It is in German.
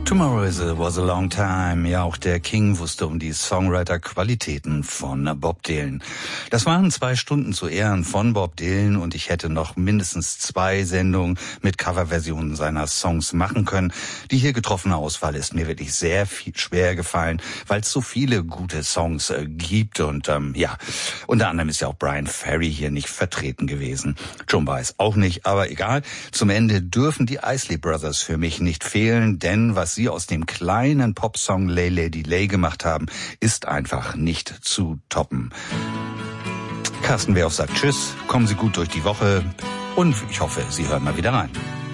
Tomorrow was a long time. Ja, auch der King wusste um die Songwriter-Qualitäten von Bob Dylan. Das waren 2 Stunden zu Ehren von Bob Dylan und ich hätte noch mindestens 2 Sendungen mit Coverversionen seiner Songs machen können. Die hier getroffene Auswahl ist mir wirklich sehr schwer gefallen, weil es so viele gute Songs gibt und ja, unter anderem ist ja auch Brian Ferry hier nicht vertreten gewesen. Joan Baez auch nicht, aber egal. Zum Ende dürfen die Isley Brothers für mich nicht fehlen, denn was sie aus dem kleinen Popsong Lay Lady Lay gemacht haben, ist einfach nicht zu toppen. Carsten Wehrhoff sagt Tschüss, kommen Sie gut durch die Woche und ich hoffe, Sie hören mal wieder rein.